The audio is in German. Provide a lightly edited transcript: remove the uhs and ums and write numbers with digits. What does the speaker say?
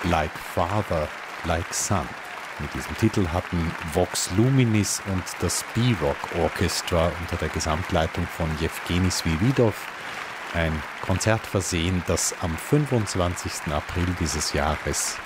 Like Father, Like Son. Mit diesem Titel hatten Vox Luminis und das Bee-Rock Orchestra unter der Gesamtleitung von Jewgeni Sviridov ein Konzert versehen, das am 25. April dieses Jahres